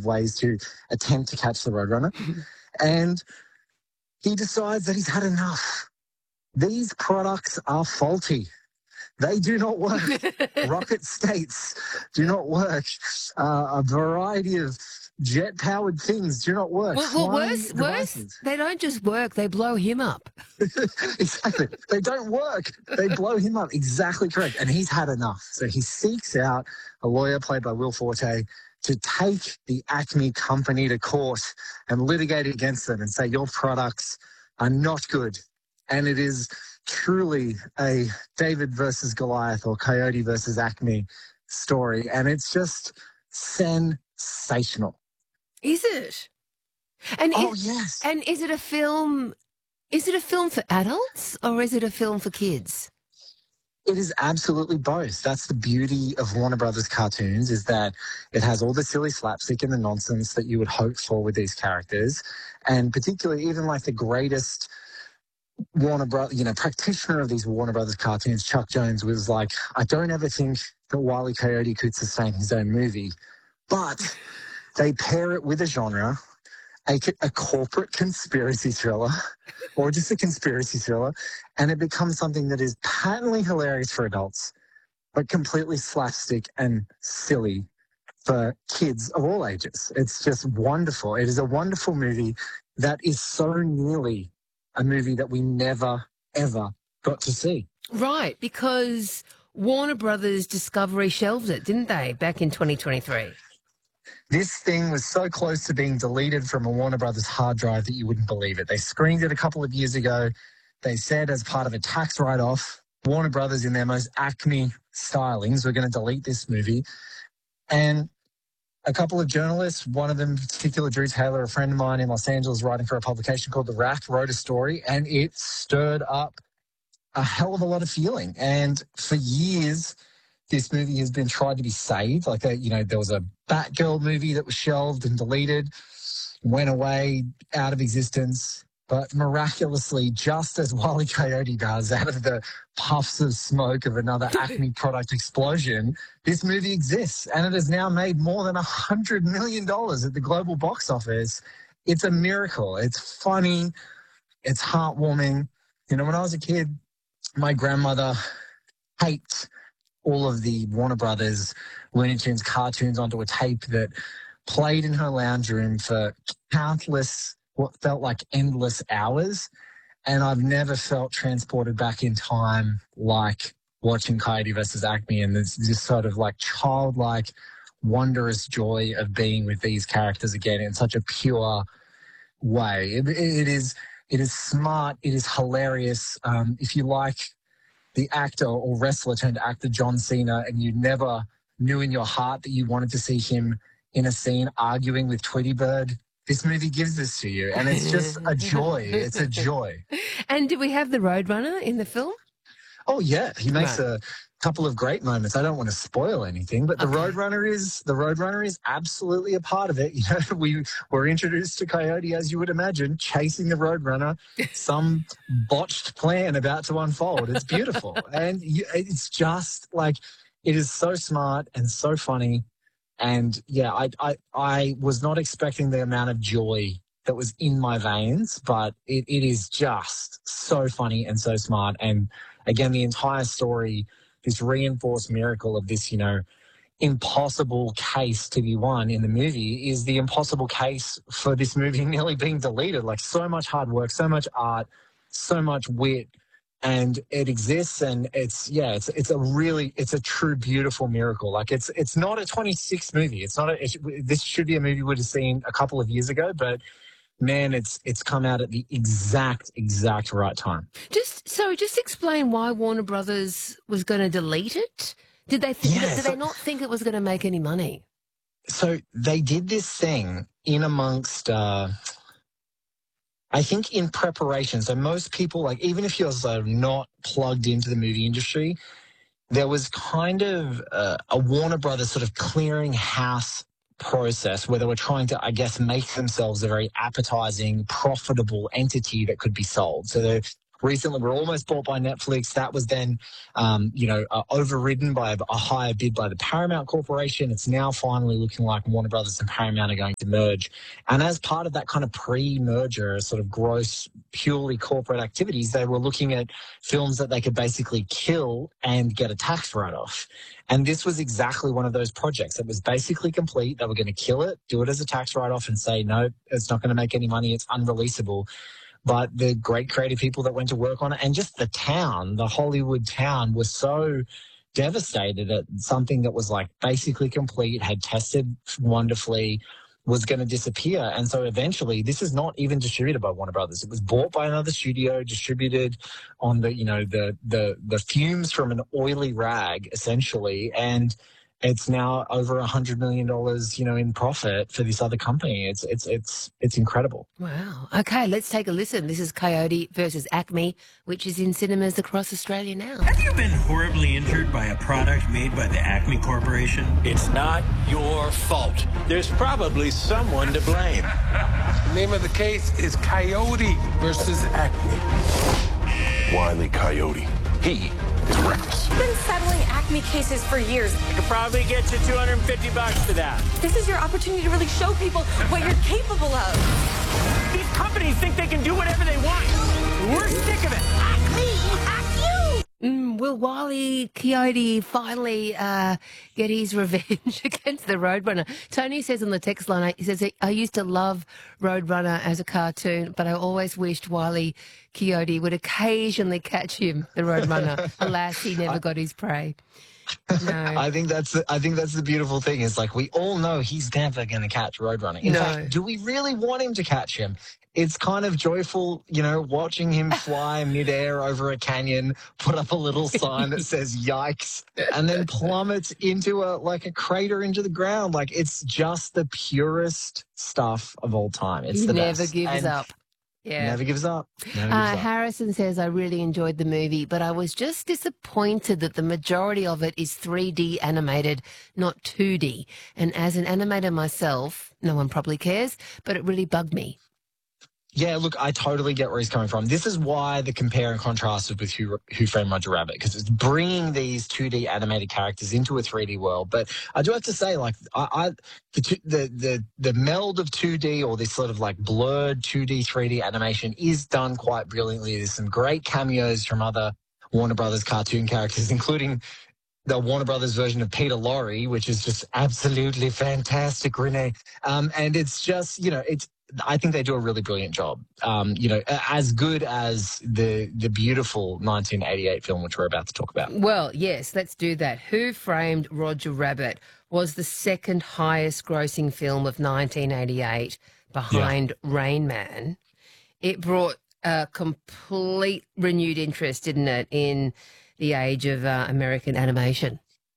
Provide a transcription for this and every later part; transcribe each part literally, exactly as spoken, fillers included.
of ways to attempt to catch the Roadrunner. And he decides that he's had enough. These products are faulty. They do not work. Rocket skates do not work. Uh, a variety of jet-powered things do not work. Well, well worse, worse, they don't just work, they blow him up. Exactly. They don't work. They blow him up. Exactly correct. And he's had enough. So he seeks out a lawyer played by Will Forte to take the Acme company to court and litigate against them and say, your products are not good. And it is truly a David versus Goliath or Coyote versus Acme story. And it's just sensational. Is it? And oh, is, yes. And is it a film, is it a film for adults or is it a film for kids? It is absolutely both. That's the beauty of Warner Brothers cartoons, is that it has all the silly slapstick and the nonsense that you would hope for with these characters. And particularly even like the greatest Warner Brothers, you know, practitioner of these Warner Brothers cartoons, Chuck Jones, was like, I don't ever think that Wile E. Coyote could sustain his own movie. But they pair it with a genre, a, a corporate conspiracy thriller, or just a conspiracy thriller, and it becomes something that is patently hilarious for adults, but completely slapstick and silly for kids of all ages. It's just wonderful. It is a wonderful movie that is so nearly a movie that we never, ever got to see. Right, because Warner Brothers Discovery shelved it, didn't they, back in twenty twenty-three? This thing was so close to being deleted from a Warner Brothers hard drive that you wouldn't believe it. They screened it a couple of years ago. They said as part of a tax write-off, Warner Brothers, in their most Acme stylings, were going to delete this movie. And a couple of journalists, one of them in particular, Drew Taylor, a friend of mine in Los Angeles writing for a publication called The Rack, wrote a story, and it stirred up a hell of a lot of feeling. And for years, this movie has been tried to be saved. Like, a, you know, there was a Batgirl movie that was shelved and deleted, went away, out of existence. But miraculously, just as Wile E. Coyote does, out of the puffs of smoke of another Acme product explosion, this movie exists. And it has now made more than one hundred million dollars at the global box office. It's a miracle. It's funny. It's heartwarming. You know, when I was a kid, my grandmother taped all of the Warner Brothers Looney Tunes cartoons onto a tape that played in her lounge room for countless, what felt like endless hours. And I've never felt transported back in time like watching Coyote versus Acme, and there's this sort of like childlike, wondrous joy of being with these characters again in such a pure way. It, it is it is smart. It is hilarious. Um, if you like the actor or wrestler turned actor John Cena, and you never knew in your heart that you wanted to see him in a scene arguing with Tweety Bird, this movie gives this to you, and it's just a joy. It's a joy. And do we have the Roadrunner in the film? Oh, yeah. He makes right. a couple of great moments. I don't want to spoil anything, but the okay. Roadrunner is the Roadrunner is absolutely a part of it. You know, we were introduced to Coyote, as you would imagine, chasing the Roadrunner, some botched plan about to unfold. It's beautiful. And you, it's just like, it is so smart and so funny. And yeah, I, I, I was not expecting the amount of joy that was in my veins, but it, it is just so funny and so smart. And again, the entire story, this reinforced miracle of this, you know, impossible case to be won in the movie is the impossible case for this movie nearly being deleted. Like, so much hard work, so much art, so much wit, and it exists. And it's, yeah, it's it's a really, it's a true, beautiful miracle. Like, it's it's not a twenty-six movie. It's not a, it, this should be a movie we would have seen a couple of years ago, but man, it's it's come out at the exact, exact right time. Just so, just explain why Warner Brothers was going to delete it. Did they think, yeah, did so, they not think it was going to make any money? So they did this thing in amongst, uh, I think, in preparation. So most people, like, even if you're sort of not plugged into the movie industry, there was kind of uh, a Warner Brothers sort of clearing house process where they were trying to, I guess, make themselves a very appetizing, profitable entity that could be sold. So they recently were almost bought by Netflix. That was then, um, you know, uh, overridden by a, a higher bid by the Paramount Corporation. It's now finally looking like Warner Brothers and Paramount are going to merge. And as part of that kind of pre-merger sort of gross, purely corporate activities, they were looking at films that they could basically kill and get a tax write-off. And this was exactly one of those projects. It was basically complete. They were going to kill it, do it as a tax write-off and say, no, it's not going to make any money. It's unreleasable. But the great creative people that went to work on it and just the town, the Hollywood town, was so devastated at something that was like basically complete, had tested wonderfully, was going to disappear. And so eventually, this is not even distributed by Warner Brothers. It was bought by another studio, distributed on the, you know, the the the fumes from an oily rag, essentially. And it's now over a hundred million dollars, you know, in profit for this other company. It's it's it's it's incredible. Wow. Okay, let's take a listen. This is Coyote versus Acme, which is in cinemas across Australia now. Have you been horribly injured by a product made by the Acme Corporation? It's not your fault. There's probably someone to blame. The name of the case is Coyote versus Acme. Wile E. Coyote. He is reckless. I've been settling Acme cases for years. I could probably get you two hundred fifty bucks for that. This is your opportunity to really show people what you're capable of. These companies think they can do whatever they want. We're sick of it. Acme, act you! Mm, will Wile E. Coyote finally uh, get his revenge against the Roadrunner? Tony says on the text line, he says, I used to love Roadrunner as a cartoon, but I always wished Wile E. Coyote would occasionally catch him, the Roadrunner. Alas, he never got his prey. No. I think that's the, I think that's the beautiful thing. Is like we all know he's never going to catch Roadrunner. In No. fact, do we really want him to catch him? It's kind of joyful, you know, watching him fly midair over a canyon, put up a little sign that says "Yikes," and then plummets into a like a crater into the ground. Like it's just the purest stuff of all time. It's He the never best. gives And up. Yeah. Never gives up. Never gives Uh, up. Harrison says, I really enjoyed the movie, but I was just disappointed that the majority of it is three D animated, not two D. And as an animator myself, no one probably cares, but it really bugged me. Yeah, look, I totally get where he's coming from. This is why the compare and contrast is with Who, Who Framed Roger Rabbit, because it's bringing these two D animated characters into a three D world. But I do have to say, like, I, I the, two, the the the meld of two D or this sort of like blurred two D, three D animation is done quite brilliantly. There's some great cameos from other Warner Brothers cartoon characters, including the Warner Brothers version of Peter Lorre, which is just absolutely fantastic, Renee. Um, and it's just, you know, it's. I think they do a really brilliant job. Um, you know, as good as the the beautiful nineteen eighty-eight film, which we're about to talk about. Well, yes, let's do that. Who Framed Roger Rabbit was the second highest grossing film of nineteen eighty-eight behind yeah. Rain Man. It brought a complete renewed interest, didn't it, in the age of uh, American animation?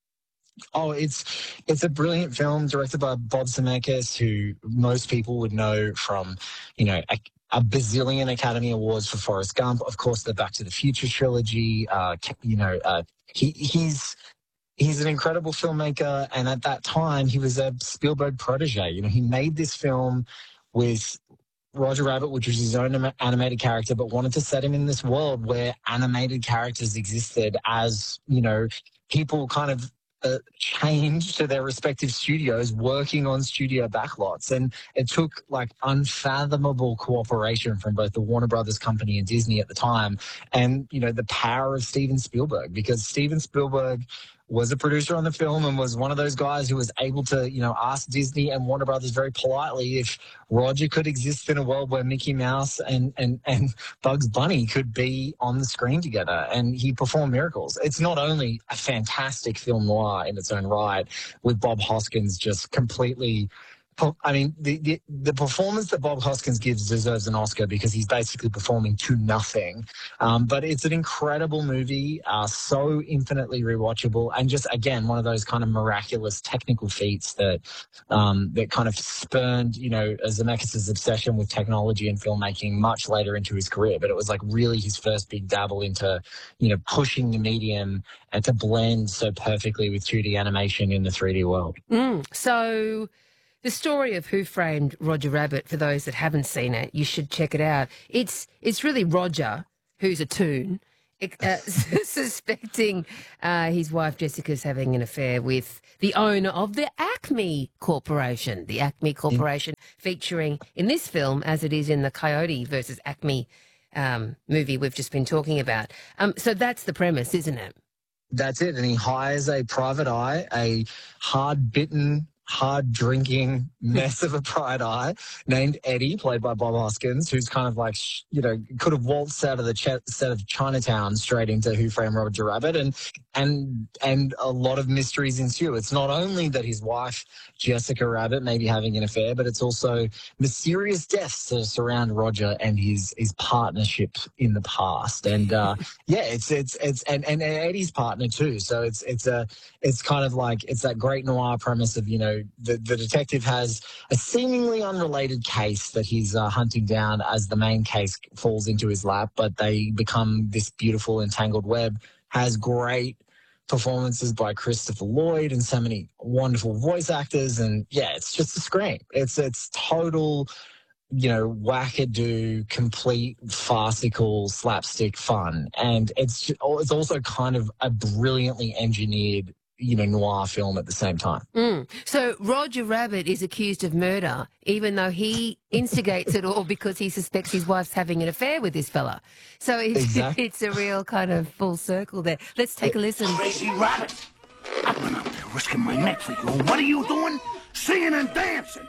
Oh, it's it's a brilliant film directed by Bob Zemeckis, who most people would know from, you know, a, a bazillion Academy Awards for Forrest Gump. Of course, the Back to the Future trilogy. Uh, you know, uh, he he's he's an incredible filmmaker, and at that time, he was a Spielberg protege. You know, he made this film with Roger Rabbit, which was his own animated character, but wanted to set him in this world where animated characters existed as, you know, people kind of Uh, changed to their respective studios working on studio backlots. And it took like unfathomable cooperation from both the Warner Brothers company and Disney at the time. And, you know, the power of Steven Spielberg, because Steven Spielberg was a producer on the film and was one of those guys who was able to, you know, ask Disney and Warner Brothers very politely if Roger could exist in a world where Mickey Mouse and, and, and Bugs Bunny could be on the screen together. And he performed miracles. It's not only a fantastic film noir in its own right, with Bob Hoskins just completely... I mean, the, the the performance that Bob Hoskins gives deserves an Oscar because he's basically performing to nothing. Um, but it's an incredible movie, uh, so infinitely rewatchable, and just, again, one of those kind of miraculous technical feats that um, that kind of spurned, you know, Zemeckis' obsession with technology and filmmaking much later into his career. But it was like really his first big dabble into, you know, pushing the medium and to blend so perfectly with two D animation in the three D world. Mm, so... The story of Who Framed Roger Rabbit, for those that haven't seen it, you should check it out. It's it's really Roger who's a toon, uh, suspecting uh, his wife Jessica's having an affair with the owner of the Acme Corporation. The Acme Corporation featuring in this film as it is in the Coyote versus Acme um, movie we've just been talking about. Um, so that's the premise, isn't it? That's it. And he hires a private eye, a hard-bitten, hard-drinking mess of a private eye named Eddie, played by Bob Hoskins, who's kind of like, you know, could have waltzed out of the ch- set of Chinatown straight into Who Framed Roger Rabbit. And and and a lot of mysteries ensue. It's not only that his wife, Jessica Rabbit, may be having an affair, but it's also mysterious deaths that surround Roger and his his partnership in the past. And uh, yeah, it's it's it's and, and Eddie's partner too. So it's it's a it's kind of like it's that great noir premise of, you know, the the detective has a seemingly unrelated case that he's uh, hunting down as the main case falls into his lap, but they become this beautiful entangled web. Has great performances by Christopher Lloyd and so many wonderful voice actors, and yeah, it's just a scream. It's it's total, you know, wackadoo, complete farcical slapstick fun, and it's it's also kind of a brilliantly engineered, you know, noir film at the same time. Mm. So Roger Rabbit is accused of murder, even though he instigates it all because he suspects his wife's having an affair with this fella. So it's, Exactly. it's a real kind of full circle there. Let's take a listen. Crazy rabbit! I've been out there risking my neck for you. And what are you doing? Singing and dancing!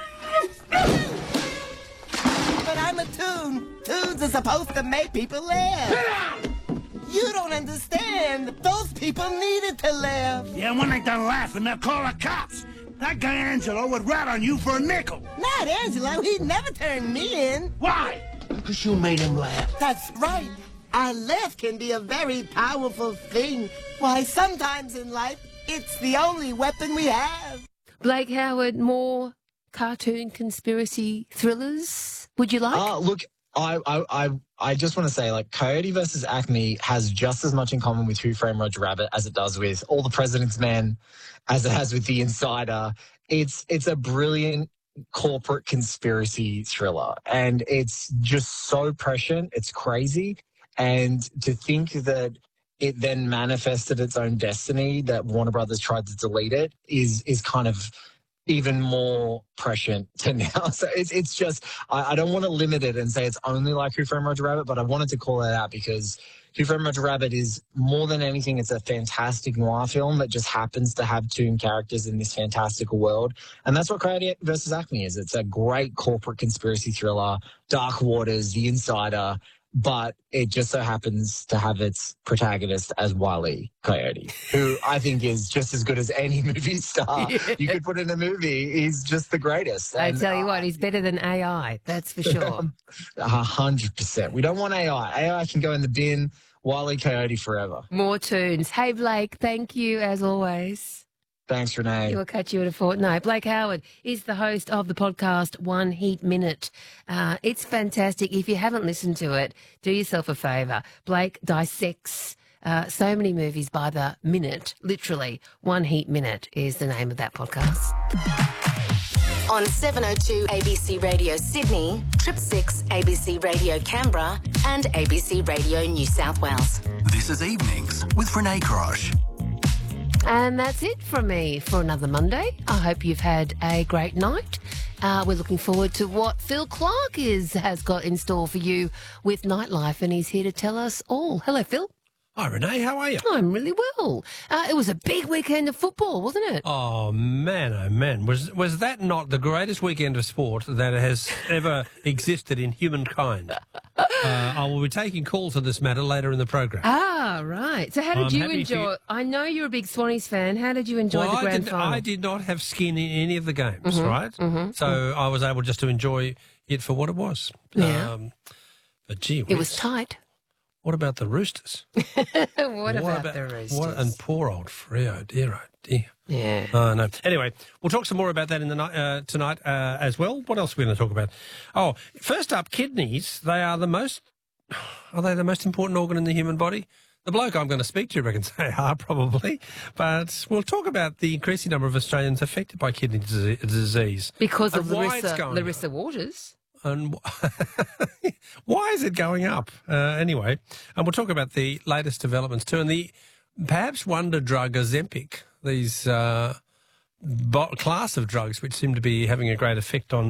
But I'm a toon. Toons are supposed to make people laugh. You don't understand. Those people needed to laugh. Yeah, when they done laughing, they'll call the cops. That guy Angelo would rat on you for a nickel. Not Angelo. He'd never turn me in. Why? Because you made him laugh. That's right. Our laugh can be a very powerful thing. Why, sometimes in life, it's the only weapon we have. Blake Howard, more cartoon conspiracy thrillers, would you like? Uh, look, I, I, I, I just want to say, like, Coyote versus Acme has just as much in common with Who Framed Roger Rabbit as it does with All the President's Men, as it has with The Insider. It's it's a brilliant corporate conspiracy thriller, and it's just so prescient. It's crazy, and to think that it then manifested its own destiny, that Warner Brothers tried to delete it, is is kind of even more prescient to now. So it's it's just, I, I don't want to limit it and say it's only like Who Framed Roger Rabbit, but I wanted to call that out because Who Framed Roger Rabbit is more than anything, it's a fantastic noir film that just happens to have toon characters in this fantastical world. And that's what Coyote versus Acme is. It's a great corporate conspiracy thriller, Dark Waters, The Insider, but it just so happens to have its protagonist as Wile E. Coyote, who I think is just as good as any movie star Yeah. you could put in a movie. He's just the greatest. I And, tell you uh, what, he's better than A I, that's for sure. A hundred percent. We don't want A I. A I can go in the bin. Wile E. Coyote forever. More tunes. Hey, Blake, thank you as always. Thanks, Renee. We'll catch you in a fortnight. Blake Howard is the host of the podcast One Heat Minute. Uh, it's fantastic. If you haven't listened to it, do yourself a favour. Blake dissects uh, so many movies by the minute, literally. One Heat Minute is the name of that podcast. On seven oh two A B C Radio Sydney, Trip six A B C Radio Canberra and A B C Radio New South Wales. This is Evenings with Renee Krosh. And that's it from me for another Monday. I hope you've had a great night. Uh, we're looking forward to what Phil Clark is has got in store for you with Nightlife, and he's here to tell us all. Hello, Phil. Hi, Renee. How are you? I'm really well. Uh, it was a big weekend of football, wasn't it? Oh, man, oh, man. Was was that not the greatest weekend of sport that has ever existed in humankind? Uh, I will be taking calls on this matter later in the program. Ah, right. So how did I'm you happy enjoy? to- I know you're a big Swannies fan. How did you enjoy well, the I grand did, final? I did not have skin in any of the games, Mhm, right? mhm, so mhm. I was able just to enjoy it for what it was. Yeah. Um, but gee It was whiz. tight. What about the Roosters? what, about, the Roosters? What, and poor old Freo, dear, oh dear. Yeah. Oh, no. Anyway, we'll talk some more about that in the night uh, tonight uh, as well. What else are we going to talk about? Oh, first up, kidneys. They are the most. Are they the most important organ in the human body? The bloke I'm going to speak to reckons they are probably, but we'll talk about the increasing number of Australians affected by kidney dise- disease Because of and why it's Larissa, going Larissa Waters. and why is it going up? Uh, anyway, and we'll talk about the latest developments too, and the perhaps wonder drug Ozempic, these uh, class of drugs which seem to be having a great effect on